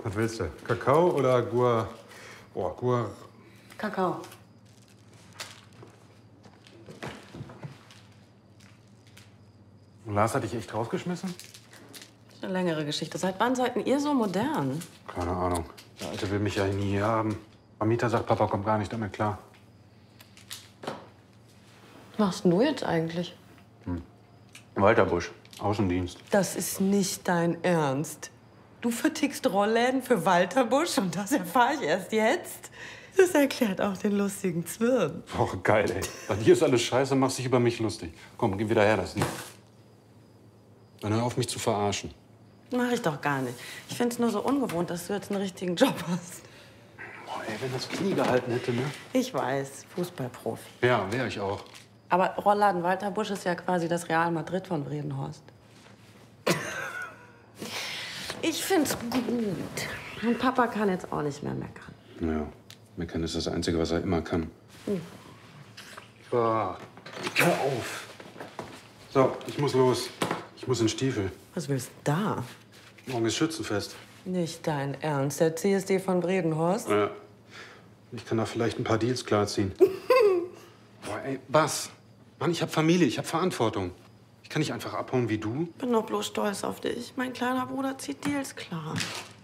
Was willst du? Kakao oder Gur... Oh, Gur... Kakao. Und Lars hat dich echt rausgeschmissen? Das ist eine längere Geschichte. Seit wann seid ihr so modern? Keine Ahnung. Der Alte will mich ja nie hier haben. Amita sagt, Papa kommt gar nicht damit klar. Was machst denn du jetzt eigentlich? Walter Busch, Außendienst. Das ist nicht dein Ernst. Du vertickst Rollläden für Walter Busch und das erfahre ich erst jetzt? Das erklärt auch den lustigen Zwirn. Oh, geil, ey. Bei dir ist alles scheiße, machst dich über mich lustig. Komm, geh wieder her, das Lied. Dann hör auf, mich zu verarschen. Mach ich doch gar nicht. Ich find's nur so ungewohnt, dass du jetzt einen richtigen Job hast. Boah, ey, wenn das Knie gehalten hätte, ne? Ich weiß, Fußballprofi. Ja, wär ich auch. Aber Rollladen Walter Busch ist ja quasi das Real Madrid von Bredenhorst. Ich find's gut. Und Papa kann jetzt auch nicht mehr meckern. Ja, meckern ist das Einzige, was er immer kann. So, hör auf. So, ich muss los. Ich muss in Stiefel. Was willst du da? Morgen ist Schützenfest. Nicht dein Ernst, der CSD von Bredenhorst? Ja. Ich kann da vielleicht ein paar Deals klarziehen. Boah, ey, was? Mann, ich hab Familie, ich hab Verantwortung. Ich kann nicht einfach abhauen wie du. Bin doch bloß stolz auf dich. Mein kleiner Bruder zieht Deals klar.